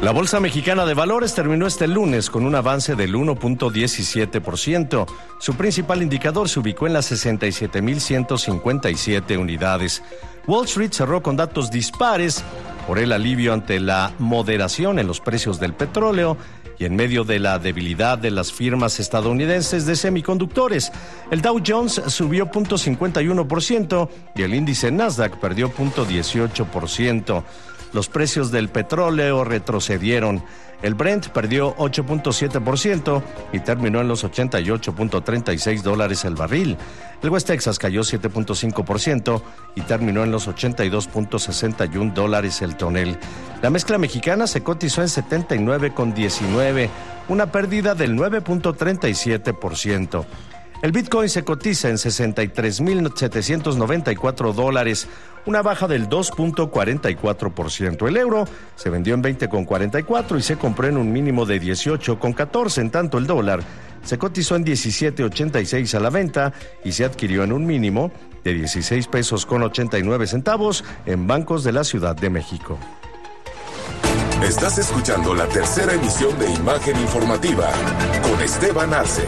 La Bolsa Mexicana de Valores terminó este lunes con un avance del 1.17%. Su principal indicador se ubicó en las 67.157 unidades. Wall Street cerró con datos dispares por el alivio ante la moderación en los precios del petróleo y en medio de la debilidad de las firmas estadounidenses de semiconductores. El Dow Jones subió 0.51% y el índice Nasdaq perdió 0.18%. Los precios del petróleo retrocedieron. El Brent perdió 8.7% y terminó en los $88.36 el barril. El West Texas cayó 7.5% y terminó en los $82.61 el tonel. La mezcla mexicana se cotizó en 79.19, una pérdida del 9.37%. El Bitcoin se cotiza en $63,794, una baja del 2.44%. El euro se vendió en 20.44 y se compró en un mínimo de 18.14, en tanto el dólar se cotizó en 17.86 a la venta y se adquirió en un mínimo de 16 pesos con 89 centavos en bancos de la Ciudad de México. Estás escuchando la tercera emisión de Imagen Informativa con Esteban Arce.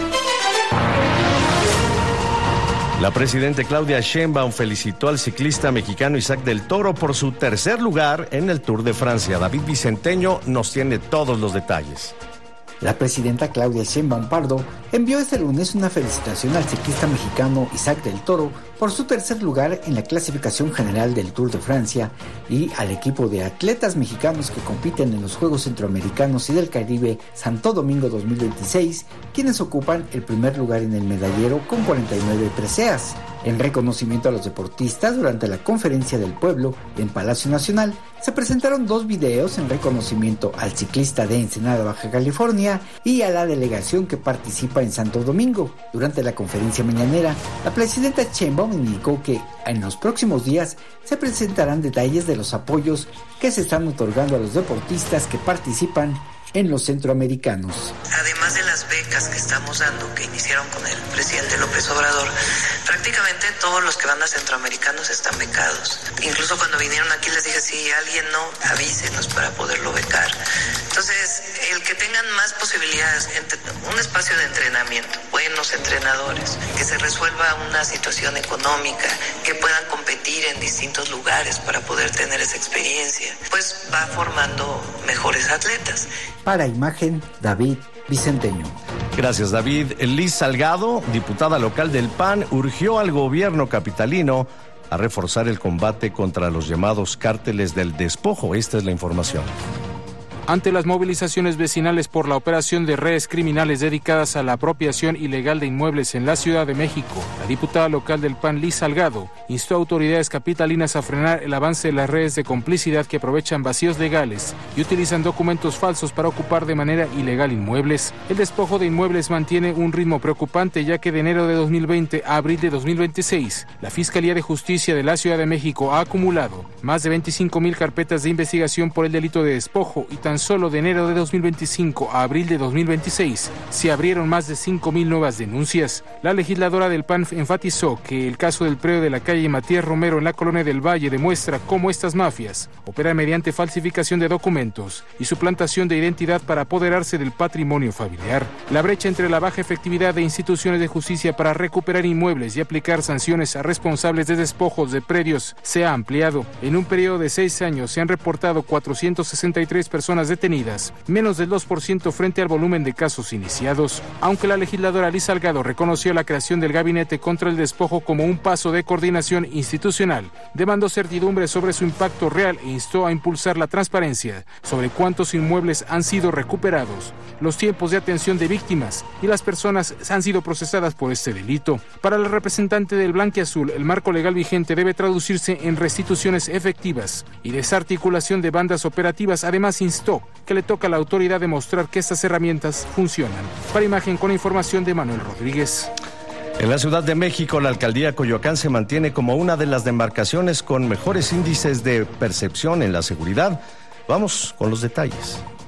La presidenta Claudia Sheinbaum felicitó al ciclista mexicano Isaac del Toro por su tercer lugar en el Tour de Francia. David Vicenteño nos tiene todos los detalles. La presidenta Claudia Sheinbaum Pardo envió este lunes una felicitación al ciclista mexicano Isaac del Toro por su tercer lugar en la clasificación general del Tour de Francia y al equipo de atletas mexicanos que compiten en los Juegos Centroamericanos y del Caribe Santo Domingo 2026, quienes ocupan el primer lugar en el medallero con 49 preseas. En reconocimiento a los deportistas, durante la Conferencia del Pueblo en Palacio Nacional, se presentaron 2 videos en reconocimiento al ciclista de Ensenada, Baja California, y a la delegación que participa en Santo Domingo. Durante la conferencia mañanera, la presidenta Sheinbaum indicó que en los próximos días se presentarán detalles de los apoyos que se están otorgando a los deportistas que participan en los centroamericanos. Además de las becas que estamos dando, que iniciaron con el presidente López Obrador, prácticamente todos los que van a centroamericanos están becados. Incluso cuando vinieron aquí les dije, si alguien no, avísenos para poderlo becar. Entonces, el que tengan más posibilidades, un espacio de entrenamiento, buenos entrenadores, que se resuelva una situación económica, que puedan competir en distintos lugares para poder tener esa experiencia, pues va formando mejores atletas. Para Imagen, David Vicenteño. Gracias, David. Liz Salgado, diputada local del PAN, urgió al gobierno capitalino a reforzar el combate contra los llamados cárteles del despojo. Esta es la información. Ante las movilizaciones vecinales por la operación de redes criminales dedicadas a la apropiación ilegal de inmuebles en la Ciudad de México, la diputada local del PAN, Liz Salgado, instó a autoridades capitalinas a frenar el avance de las redes de complicidad que aprovechan vacíos legales y utilizan documentos falsos para ocupar de manera ilegal inmuebles. El despojo de inmuebles mantiene un ritmo preocupante, ya que de enero de 2020 a abril de 2026, la Fiscalía de Justicia de la Ciudad de México ha acumulado más de 25,000 carpetas de investigación por el delito de despojo y tan solo de enero de 2025 a abril de 2026 se abrieron más de 5,000 nuevas denuncias. La legisladora del PAN enfatizó que el caso del predio de la calle Matías Romero en la Colonia del Valle demuestra cómo estas mafias operan mediante falsificación de documentos y suplantación de identidad para apoderarse del patrimonio familiar. La brecha entre la baja efectividad de instituciones de justicia para recuperar inmuebles y aplicar sanciones a responsables de despojos de predios se ha ampliado. En un periodo de 6 años se han reportado 463 personas detenidas, menos del 2% frente al volumen de casos iniciados. Aunque la legisladora Liz Salgado reconoció la creación del Gabinete contra el Despojo como un paso de coordinación institucional, demandó certidumbre sobre su impacto real e instó a impulsar la transparencia sobre cuántos inmuebles han sido recuperados, los tiempos de atención de víctimas y las personas han sido procesadas por este delito. Para la representante del Blanquiazul, el marco legal vigente debe traducirse en restituciones efectivas y desarticulación de bandas operativas. Además, instó que le toca a la autoridad demostrar que estas herramientas funcionan. Para Imagen, con información de Manuel Rodríguez. En la Ciudad de México, la alcaldía Coyoacán se mantiene como una de las demarcaciones con mejores índices de percepción en la seguridad. Vamos con los detalles.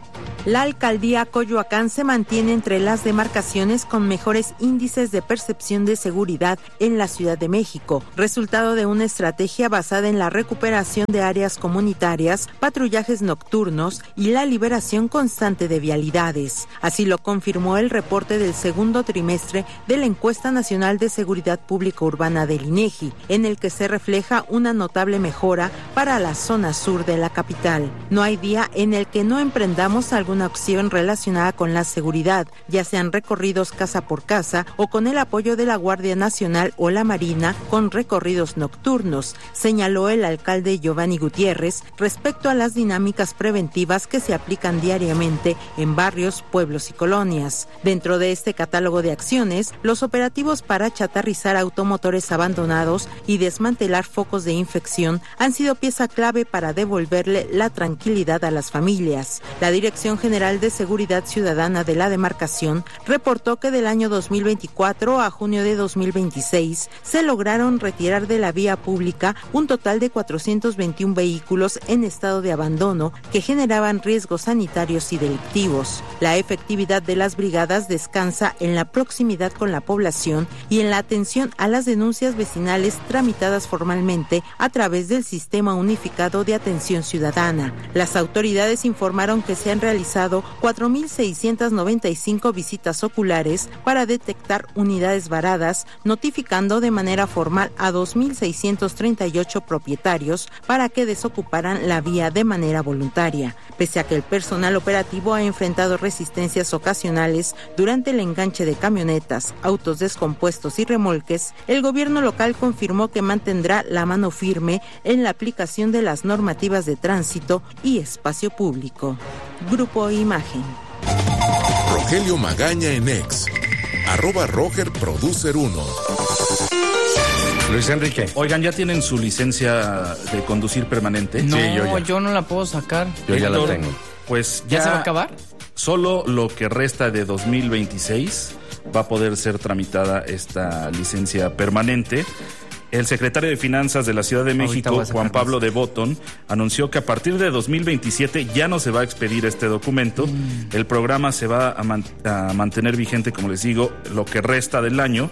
La alcaldía Coyoacán se mantiene entre las demarcaciones con mejores índices de percepción de seguridad en la Ciudad de México, resultado de una estrategia basada en la recuperación de áreas comunitarias, patrullajes nocturnos y la liberación constante de vialidades. Así lo confirmó el reporte del segundo trimestre de la Encuesta Nacional de Seguridad Pública Urbana del INEGI, en el que se refleja una notable mejora para la zona sur de la capital. No hay día en el que no emprendamos alguna acción relacionada con la seguridad, ya sean recorridos casa por casa o con el apoyo de la Guardia Nacional o la Marina con recorridos nocturnos, señaló el alcalde Giovanni Gutiérrez respecto a las dinámicas preventivas que se aplican diariamente en barrios, pueblos y colonias. Dentro de este catálogo de acciones, los operativos para chatarrizar automotores abandonados y desmantelar focos de infección han sido pieza clave para devolverle la tranquilidad a las familias. La Dirección General de Seguridad Ciudadana de la demarcación reportó que del año 2024 a junio de 2026 se lograron retirar de la vía pública un total de 421 vehículos en estado de abandono que generaban riesgos sanitarios y delictivos. La efectividad de las brigadas descansa en la proximidad con la población y en la atención a las denuncias vecinales tramitadas formalmente a través del Sistema Unificado de Atención Ciudadana. Las autoridades informaron que se han realizado 4.695 visitas oculares para detectar unidades varadas, notificando de manera formal a 2.638 propietarios para que desocuparan la vía de manera voluntaria. Pese a que el personal operativo ha enfrentado resistencias ocasionales durante el enganche de camionetas, autos descompuestos y remolques, el gobierno local confirmó que mantendrá la mano firme en la aplicación de las normativas de tránsito y espacio público. Grupo Imagen. Rogelio Magaña en X, @RogerProducer1. Luis Enrique. Oigan, ¿ya tienen su licencia de conducir permanente? No, Sí, yo no la puedo sacar. Yo ya la Héctor, tengo. Pues ¿Ya se va a acabar? Solo lo que resta de 2026 va a poder ser tramitada esta licencia permanente. El secretario de Finanzas de la Ciudad de México, Juan Pablo de Botton, anunció que a partir de 2027 ya no se va a expedir este documento. El programa se va a mantener vigente, como les digo, lo que resta del año.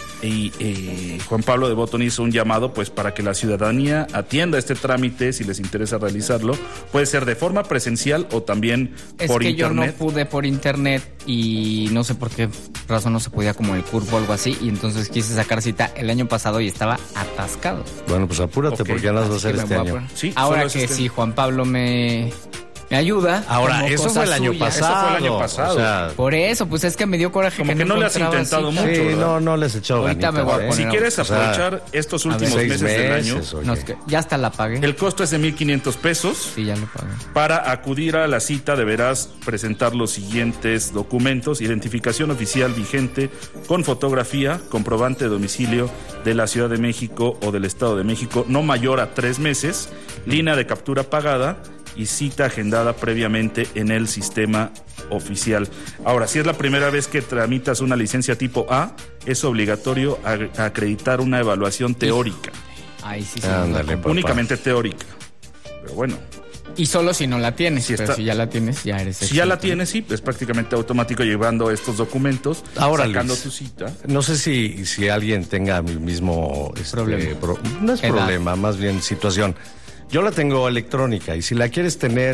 Y Juan Pablo de Botton hizo un llamado pues para que la ciudadanía atienda este trámite si les interesa realizarlo. Puede ser de forma presencial o también por internet. Es que yo no pude por internet y no sé por qué razón no se podía como el CURP o algo así, y entonces quise sacar cita el año pasado y estaba atascado. Bueno, pues apúrate, porque ya las va a hacer este año. Sí, ahora que si Juan Pablo me ayuda. Ahora, eso fue el año pasado. Eso fue el año pasado. O sea, por eso, pues es que me dio coraje. Como que no le has intentado mucho, sí, ¿verdad? no les he echado Ahorita ganitas, me voy a poner Si quieres aprovechar estos últimos meses del año, No, es que ya hasta la pagué. el costo es de 1,500 pesos. Sí, ya lo pagué. Para acudir a la cita deberás presentar los siguientes documentos: identificación oficial vigente con fotografía, comprobante de domicilio de la Ciudad de México o del Estado de México, no mayor a 3 meses, línea de captura pagada y cita agendada previamente en el sistema oficial. Ahora, si es la primera vez que tramitas una licencia tipo A, es obligatorio acreditar una evaluación teórica. Ahí sí, sí. Ándale, papá. Únicamente teórica. Pero bueno. Y solo si no la tienes, Si pero está- si ya la tienes, ya eres Si ya la exento. tienes, sí, es prácticamente automático llevando estos documentos, Ahora, sacando Luis, tu cita. No sé si alguien tenga el mismo Problema. no es Edad. problema, más bien situación. Yo la tengo electrónica y si la quieres tener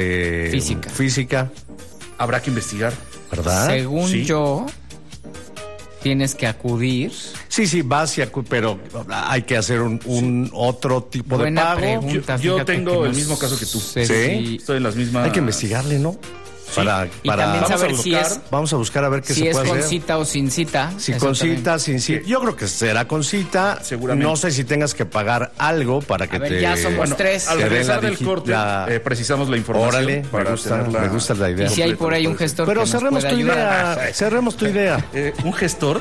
física, Habrá que investigar. ¿verdad? Según Sí. yo, tienes que acudir. Sí, vas pero hay que hacer un otro tipo Buena de pago. pregunta. Yo fíjate tengo que el no mismo caso que tú. sé ¿Sí? si- Estoy en las mismas. Hay que investigarle, ¿no? Para Y también Vamos a saber si buscar. es, vamos a buscar a ver qué si se es puede con hacer. cita o sin cita. Si Eso con también. cita, sin cita. Yo creo que será con cita. Seguramente. No sé si tengas que pagar algo para que A ver, te... ya somos Bueno, tres. al Te den regresar la del corte, la- precisamos la información. Órale, para tenerla me gusta la idea. Y si hay por ahí un gestor Pero que nos cerremos pueda tu ayudar. idea. Cerremos tu idea. ¿Un gestor?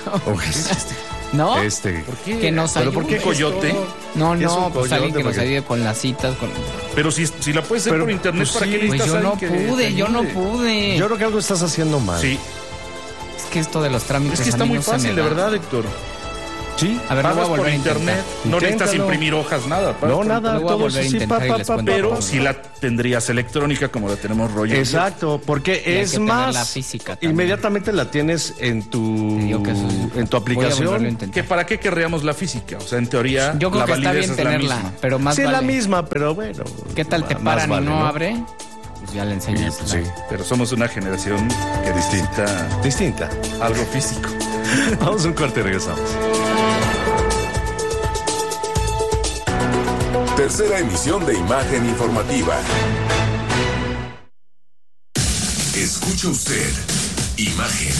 ¿No? ¿Por qué? Que nos ¿Pero ayude. por qué coyote? No, ¿Qué es un pues alguien coyote? que nos Porque- ayude con las citas. Pero si la puedes hacer Pero, por internet, pues ¿para sí. qué Pues necesitas yo no alguien que te pude, yo no ayude? pude. Yo creo que algo estás haciendo mal. Sí, Es que esto de los trámites es que a está mí muy no se me fácil, de da. verdad, Héctor. Sí, a ver, pagas lo voy a por volver a internet, no necesitas imprimir hojas, nada. No, nada, lo voy a todo volver a sí, intentar y les cuento Pero cómo. si la tendrías electrónica como la tenemos Roger. Exacto, porque Y hay es que tener más la física también. inmediatamente la tienes en Te digo que eso es- tu voy a volverlo a aplicación. intentar. ¿Que para qué querríamos la física? O sea, en teoría, Yo creo la que está validez bien es la tenerla, misma. pero más Sí, es vale. la misma, pero bueno. ¿Qué tal te más paran vale, y no abre? Pues ya le enseñas. Sí, Pero somos una generación que necesita distinta. algo físico. Vamos a un corte y regresamos. Tercera emisión de Imagen Informativa. Escucha usted Imagen.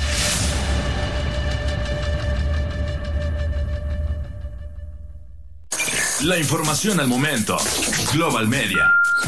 La información al momento. Global Media.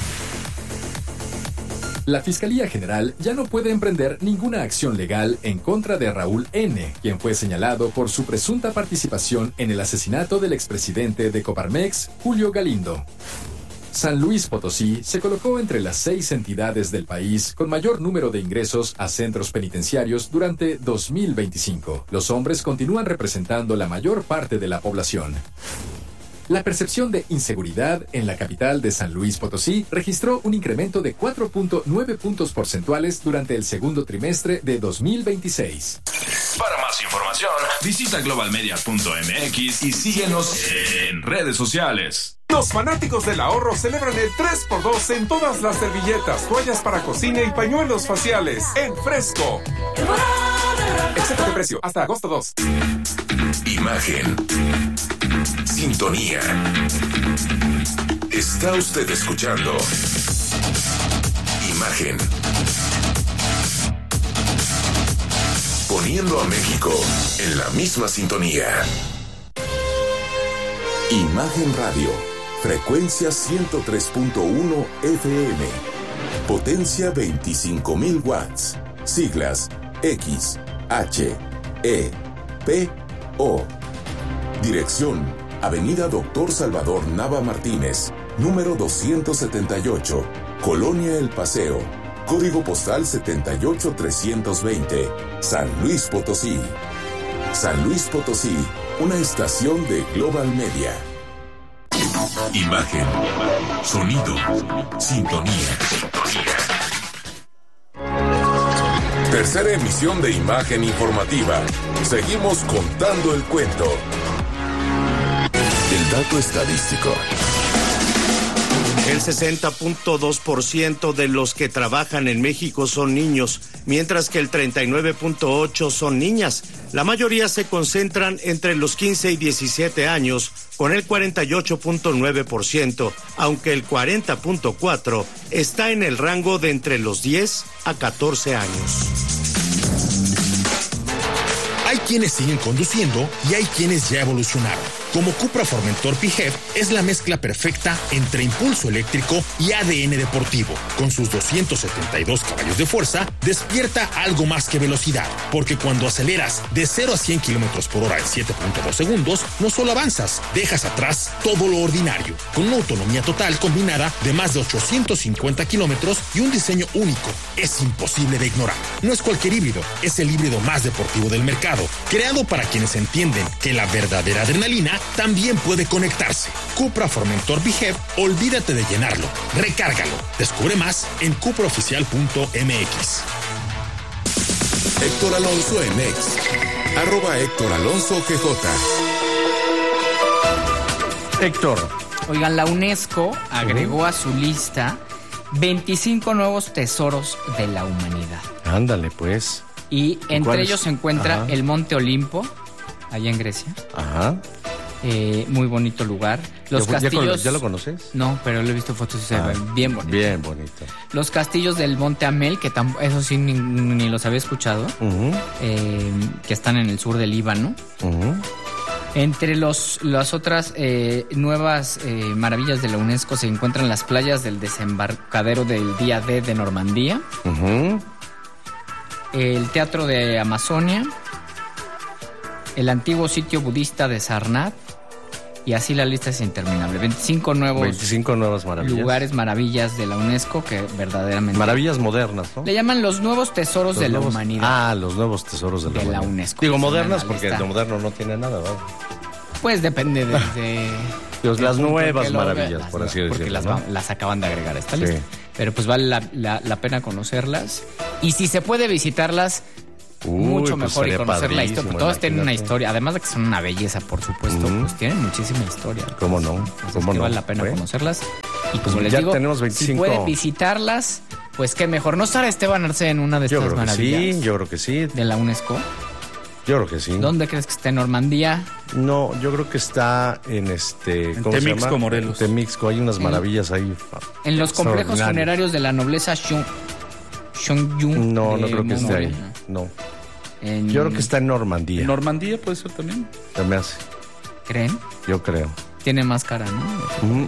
La Fiscalía General ya no puede emprender ninguna acción legal en contra de Raúl N., quien fue señalado por su presunta participación en el asesinato del expresidente de Coparmex, Julio Galindo. San Luis Potosí se colocó entre las 6 entidades del país con mayor número de ingresos a centros penitenciarios durante 2025. Los hombres continúan representando la mayor parte de la población. La percepción de inseguridad en la capital de San Luis Potosí registró un incremento de 4.9 puntos porcentuales durante el segundo trimestre de 2026. Para más información, visita globalmedia.mx y síguenos en redes sociales. Los fanáticos del ahorro celebran el 3x2 en todas las servilletas, toallas para cocina y pañuelos faciales en Fresco. Excepto de precio, hasta agosto 2. Imagen. Sintonía. Está usted escuchando Imagen. Poniendo a México en la misma sintonía. Imagen Radio. Frecuencia 103.1 FM. Potencia 25,000 watts. Siglas X, H, E, P, O. Dirección: Avenida Doctor Salvador Nava Martínez, número 278, Colonia El Paseo, código postal 78320, San Luis Potosí. San Luis Potosí, una estación de Global Media. Imagen, sonido, sintonía. Tercera emisión de Imagen Informativa. Seguimos contando el cuento. El dato estadístico. El 60.2% de los que trabajan en México son niños, mientras que el 39.8% son niñas. La mayoría se concentran entre los 15 y 17 años, con el 48.9%, aunque el 40.4% está en el rango de entre los 10 a 14 años. Hay quienes siguen conduciendo y hay quienes ya evolucionaron. Como Cupra Formentor PHEV es la mezcla perfecta entre impulso eléctrico y ADN deportivo. Con sus 272 caballos de fuerza, despierta algo más que velocidad, porque cuando aceleras de 0 a 100 km por hora en 7.2 segundos, no solo avanzas, dejas atrás todo lo ordinario, con una autonomía total combinada de más de 850 kilómetros y un diseño único. Es imposible de ignorar. No es cualquier híbrido, es el híbrido más deportivo del mercado, creado para quienes entienden que la verdadera adrenalina también puede conectarse. Cupra Formentor PHEV, olvídate de llenarlo, recárgalo. Descubre más en cupraoficial.mx. Héctor Alonso en X. @Héctor Alonso GJ. Héctor. Oigan, la UNESCO agregó a su lista 25 nuevos tesoros de la humanidad. Ándale, pues. Y entre ¿Cuáles? ellos se encuentra el Monte Olimpo, allá en Grecia. Ajá. Muy bonito lugar. Los castillos... ¿Ya lo conoces? No, pero lo he visto fotos y se ven bien bonito. Bien bonito. Los castillos del Monte Amel, que eso sí ni los había escuchado, que están en el sur del Líbano. Entre las otras nuevas maravillas de la UNESCO se encuentran las playas del desembarcadero del Día D de Normandía, el Teatro de Amazonia, el antiguo sitio budista de Sarnath, Y así la lista es interminable. 25 nuevas maravillas. Lugares, maravillas de la UNESCO que verdaderamente... Maravillas modernas, ¿no? Le llaman los nuevos tesoros de la humanidad. Ah, los nuevos tesoros de la UNESCO. Digo modernas porque lo moderno no tiene nada, ¿verdad? Pues depende de las nuevas maravillas, por así decirlo. Porque las acaban de agregar a esta lista. Pero pues vale la pena conocerlas. Y si se puede visitarlas... mucho mejor y conocer la historia. Todas tienen una historia, además de que son una belleza, por supuesto, pues tienen muchísima historia. ¿Cómo no? ¿Cómo no? Vale la pena conocerlas. Y como les digo, tenemos 25. Si pueden visitarlas, pues qué mejor. ¿No estará Esteban Arce en una de estas maravillas? Yo creo que sí. ¿De la UNESCO? Yo creo que sí. ¿Dónde crees que está? ¿En Normandía? No, yo creo que está en ¿cómo Temixco, se llama? Morelos. Temixco, hay unas maravillas ahí. En los complejos funerarios de la nobleza No creo que esté ahí. No. Yo creo que está en Normandía. ¿En Normandía puede ser también? Se me hace. ¿Creen? Yo creo. Tiene más cara, ¿no?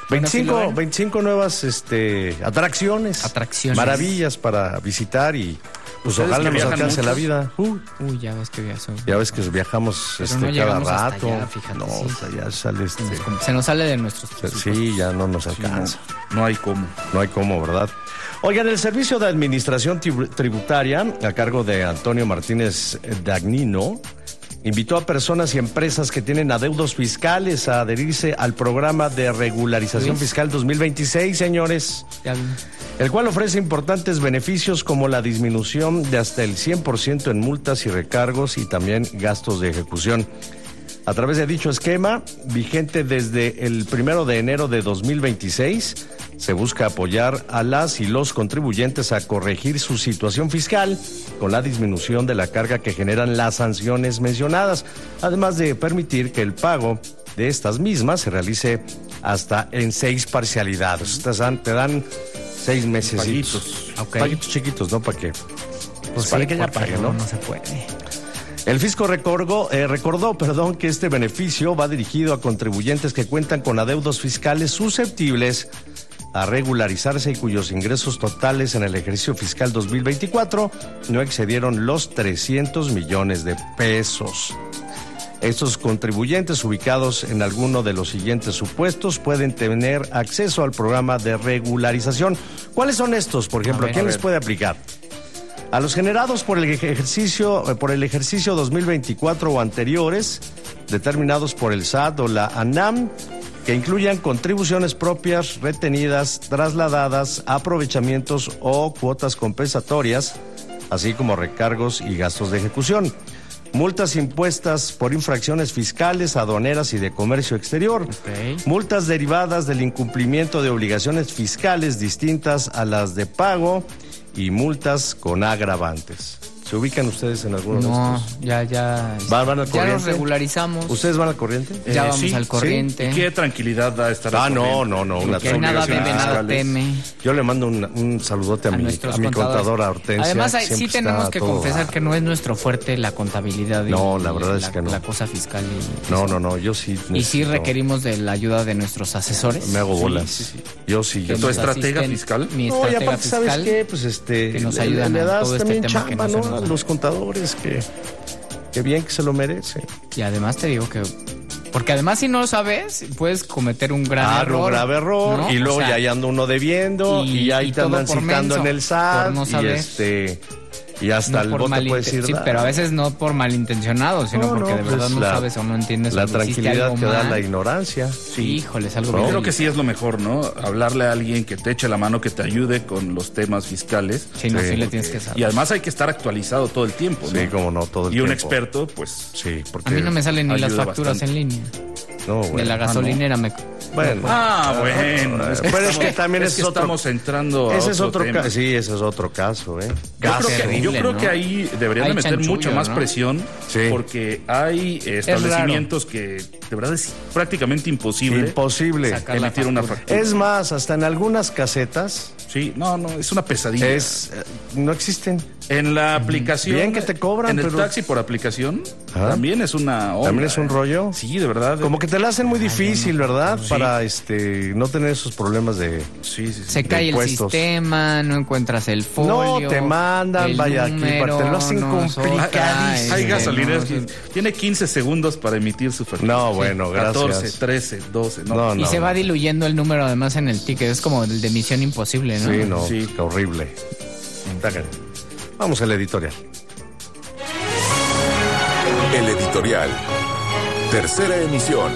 25 nuevas atracciones. Maravillas para visitar y pues ojalá nos alcance la vida. Ya ves que viajamos. Ya ves que viajamos cada rato. Allá, fíjate, no, o sea, ya sale se nos sale de nuestros presupuestos. Sí, ya no nos alcanza. No hay cómo. No hay cómo, ¿verdad? Oigan, el Servicio de Administración Tributaria, a cargo de Antonio Martínez Dagnino, invitó a personas y empresas que tienen adeudos fiscales a adherirse al programa de regularización fiscal 2026, señores, el cual ofrece importantes beneficios como la disminución de hasta el 100% en multas y recargos y también gastos de ejecución. A través de dicho esquema, vigente desde el 1 de enero de 2026, se busca apoyar a las y los contribuyentes a corregir su situación fiscal con la disminución de la carga que generan las sanciones mencionadas, además de permitir que el pago de estas mismas se realice hasta en 6 parcialidades. Te dan 6 mesecitos. Paguitos chiquitos, ¿no? ¿Para qué? Pues para que ya pague, ¿no? No se puede. El fisco recordó que este beneficio va dirigido a contribuyentes que cuentan con adeudos fiscales susceptibles a regularizarse y cuyos ingresos totales en el ejercicio fiscal 2024 no excedieron los 300 millones de pesos. Estos contribuyentes ubicados en alguno de los siguientes supuestos pueden tener acceso al programa de regularización. ¿Cuáles son estos, por ejemplo? ¿Quién les puede aplicar? A los generados por el ejercicio 2024 o anteriores, determinados por el SAT o la ANAM, que incluyan contribuciones propias, retenidas, trasladadas, aprovechamientos o cuotas compensatorias, así como recargos y gastos de ejecución. Multas impuestas por infracciones fiscales, aduaneras y de comercio exterior. Multas derivadas del incumplimiento de obligaciones fiscales distintas a las de pago y multas con agravantes. ¿Se ubican ustedes en alguno de estos? No, ya. ¿Van al corriente? Ya nos regularizamos. ¿Ustedes van al corriente? Ya vamos al corriente. ¿Y qué tranquilidad da estar al corriente? No. Que nada debe, nada teme. Yo le mando un saludote a mi contadora Hortensia. Además, sí tenemos que confesar que no es nuestro fuerte la contabilidad. No, la verdad es que no. La cosa fiscal. No, yo sí. Y sí requerimos de la ayuda de nuestros asesores. Me hago bolas. Sí. Yo sí. ¿Tu estratega fiscal? Mi estratega fiscal. ¿Sabes qué? Pues que nos ayudan a todo este tema que nos a los contadores. Que bien que se lo merece. Y además te digo que... Porque además si no lo sabes, puedes cometer un grave error. Un grave error, ¿no? Y luego ya anda uno debiendo y ahí te andan citando en el SAT. Por no saber. Y hasta el bote puede decir. Sí, pero a veces no por malintencionado, sino porque de verdad no sabes o no entiendes. La tranquilidad que da la ignorancia. Sí, híjole, es algo Yo creo que sí es lo mejor, ¿no? Hablarle a alguien que te eche la mano, que te ayude con los temas fiscales. Sí, sí le tienes que saber. Y además hay que estar actualizado todo el tiempo, ¿no? Sí, como no, todo el tiempo. Y un experto, pues... Sí, porque a mí no me salen ni las facturas en línea. No, bueno. De la gasolinera me... Bueno. Bueno. Pero es que también es otro... Estamos entrando a ese es otro tema. Sí, ese es otro caso, Yo creo que ahí deberían de meter mucha más presión, porque hay establecimientos que de verdad es prácticamente imposible emitir una factura. Es más, hasta en algunas casetas. Sí, no, es una pesadilla. No existen. En la aplicación. Bien que te cobran. En el taxi por aplicación. También es una obra. También es un rollo. Sí, de verdad. Como que te la hacen muy difícil, ¿verdad? Sí. Para no tener esos problemas de. Sí. Se cae el sistema, no encuentras el folio. No, te mandan, vaya número, aquí, te lo hacen complicadísimo. Hay gasolineras que tiene 15 segundos para emitir su factura. No, bueno, gracias. 14, 13, 12. Y se va diluyendo el número además en el ticket. Es como el de Misión Imposible, ¿no? Sí, qué horrible. Vamos al editorial. El editorial. Tercera emisión.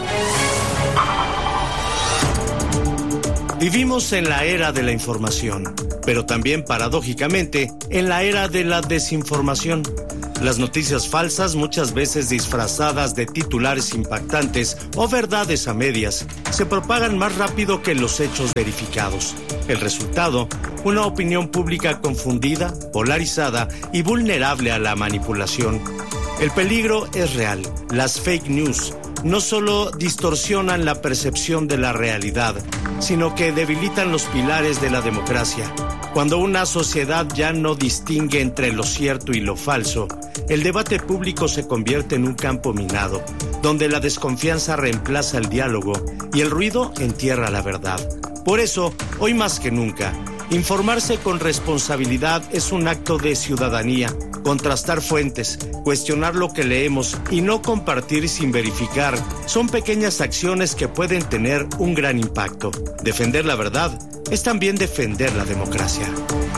Vivimos en la era de la información, pero también, paradójicamente, en la era de la desinformación. Las noticias falsas, muchas veces disfrazadas de titulares impactantes o verdades a medias, se propagan más rápido que los hechos verificados. El resultado, una opinión pública confundida, polarizada y vulnerable a la manipulación. El peligro es real. Las fake news no solo distorsionan la percepción de la realidad, sino que debilitan los pilares de la democracia. Cuando una sociedad ya no distingue entre lo cierto y lo falso, el debate público se convierte en un campo minado, donde la desconfianza reemplaza el diálogo y el ruido entierra la verdad. Por eso, hoy más que nunca, informarse con responsabilidad es un acto de ciudadanía. Contrastar fuentes, cuestionar lo que leemos y no compartir sin verificar son pequeñas acciones que pueden tener un gran impacto. Defender la verdad es también defender la democracia.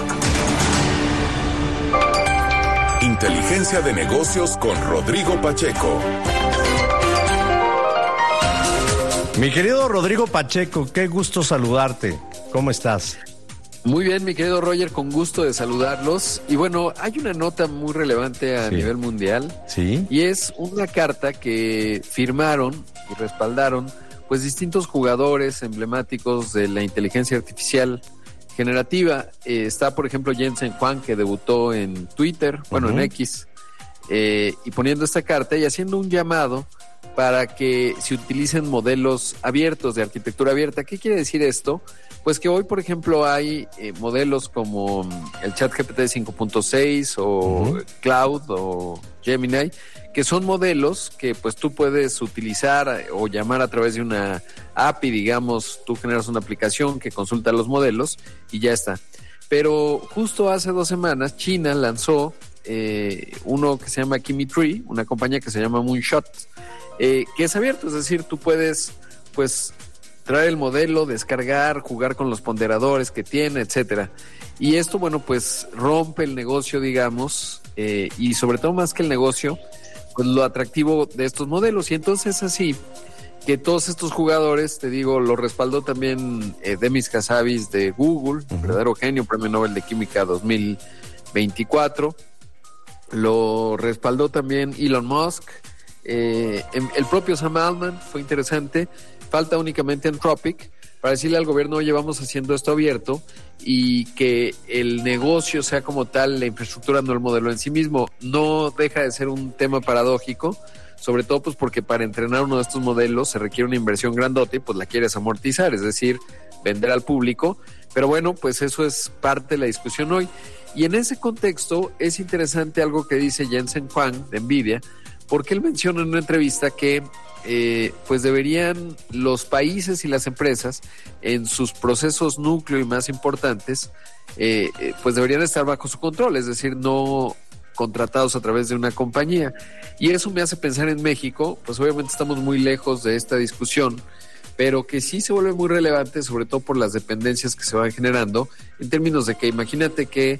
Inteligencia de negocios con Rodrigo Pacheco. Mi querido Rodrigo Pacheco, qué gusto saludarte. ¿Cómo estás? Muy bien, mi querido Roger, con gusto de saludarlos. Y bueno, hay una nota muy relevante a nivel mundial. Sí. Y es una carta que firmaron y respaldaron pues distintos jugadores emblemáticos de la inteligencia artificial generativa. Está, por ejemplo, Jensen Huang, que debutó en Twitter, en X, y poniendo esta carta y haciendo un llamado para que se utilicen modelos abiertos de arquitectura abierta. ¿Qué quiere decir esto? Pues que hoy, por ejemplo, hay modelos como el ChatGPT 5.6 o Cloud o Gemini, que son modelos que pues tú puedes utilizar o llamar a través de una API, digamos, tú generas una aplicación que consulta los modelos y ya está. Pero justo hace 2 semanas China lanzó uno que se llama Kimi-Tree, una compañía que se llama Moonshot, que es abierto, es decir, tú puedes pues traer el modelo, descargar, jugar con los ponderadores que tiene, etcétera. Y esto, bueno, pues rompe el negocio, digamos, y sobre todo más que el negocio, pues lo atractivo de estos modelos. Y entonces así que todos estos jugadores, te digo, lo respaldó también Demis Hassabis de Google, verdadero genio, Premio Nobel de Química 2024. Lo respaldó también Elon Musk. El propio Sam Altman, fue interesante. Falta únicamente Anthropic para decirle al gobierno, oye, vamos haciendo esto abierto y que el negocio sea como tal, la infraestructura, no el modelo en sí mismo. No deja de ser un tema paradójico, sobre todo pues porque para entrenar uno de estos modelos se requiere una inversión grandote y pues la quieres amortizar, es decir, vender al público. Pero bueno, pues eso es parte de la discusión hoy. Y en ese contexto es interesante algo que dice Jensen Huang de NVIDIA, porque él menciona en una entrevista que pues deberían los países y las empresas en sus procesos núcleo y más importantes pues deberían estar bajo su control, es decir, no contratados a través de una compañía. Y eso me hace pensar en México, pues obviamente estamos muy lejos de esta discusión, pero que sí se vuelve muy relevante, sobre todo por las dependencias que se van generando, en términos de que imagínate que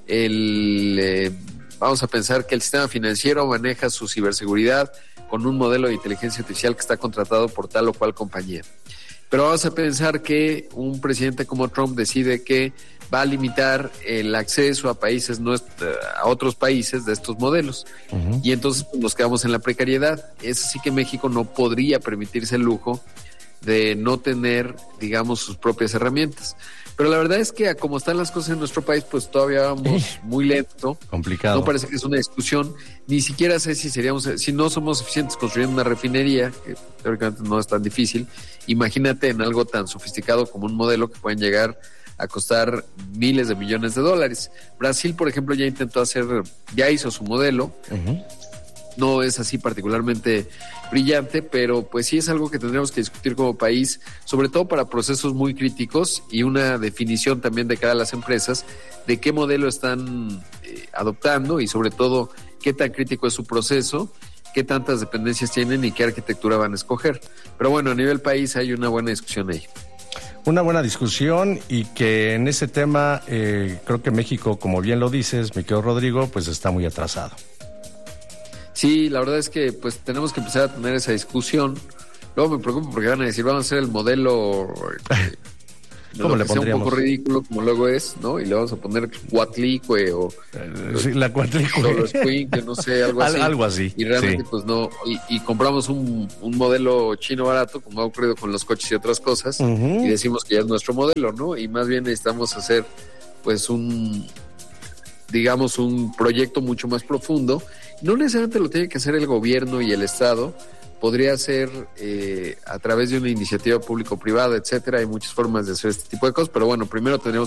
vamos a pensar que el sistema financiero maneja su ciberseguridad con un modelo de inteligencia artificial que está contratado por tal o cual compañía. Pero vamos a pensar que un presidente como Trump decide que va a limitar el acceso a países, a otros países de estos modelos. Y entonces pues, nos quedamos en la precariedad. Es así que México no podría permitirse el lujo de no tener, digamos, sus propias herramientas. Pero la verdad es que como están las cosas en nuestro país, pues todavía vamos muy lento. Complicado. No parece que es una discusión. Ni siquiera sé si no somos eficientes construyendo una refinería, que teóricamente no es tan difícil. Imagínate en algo tan sofisticado como un modelo que pueden llegar a costar miles de millones de dólares. Brasil, por ejemplo, ya hizo su modelo. No es así particularmente brillante, pero pues sí es algo que tendremos que discutir como país, sobre todo para procesos muy críticos y una definición también de cada las empresas de qué modelo están adoptando y sobre todo qué tan crítico es su proceso, qué tantas dependencias tienen y qué arquitectura van a escoger. Pero bueno, a nivel país hay una buena discusión ahí. Una buena discusión, y que en ese tema creo que México, como bien lo dices, mi querido Rodrigo, pues está muy atrasado. Sí, la verdad es que pues tenemos que empezar a tener esa discusión. Luego me preocupo porque van a decir, vamos a hacer el modelo ¿cómo le pondríamos? Sea un poco ridículo como luego es, ¿no? Y le vamos a poner Cuatlicue o sí, la Cuatlicue, solo Squink, no sé, algo así. Algo así. Y realmente sí. pues no, y compramos un modelo chino barato, como ha ocurrido con los coches y otras cosas, y decimos que ya es nuestro modelo, ¿no? Y más bien necesitamos hacer pues un proyecto mucho más profundo. No necesariamente lo tiene que hacer el gobierno y el Estado, podría ser a través de una iniciativa público-privada, etcétera. Hay muchas formas de hacer este tipo de cosas, pero bueno, primero tendríamos